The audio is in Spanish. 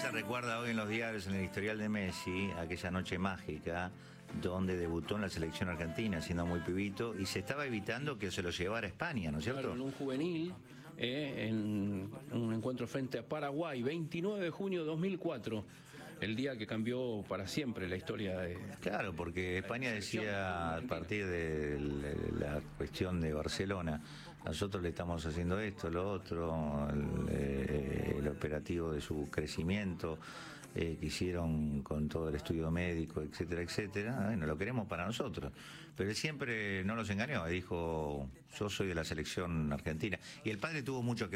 se recuerda hoy en los diarios, en el historial de Messi, aquella noche mágica donde debutó en la selección argentina, siendo muy pibito, y se estaba evitando que se lo llevara a España, ¿no es cierto? Claro, en un juvenil, en un encuentro frente a Paraguay, 29 de junio de 2004, el día que cambió para siempre la historia de... Claro, porque España decía a partir de la cuestión de Barcelona, nosotros le estamos haciendo esto, lo otro, el operativo de su crecimiento que hicieron con todo el estudio médico, etcétera, etcétera. Bueno, lo queremos para nosotros. Pero él siempre no los engañó, dijo, yo soy de la selección argentina. Y el padre tuvo mucho que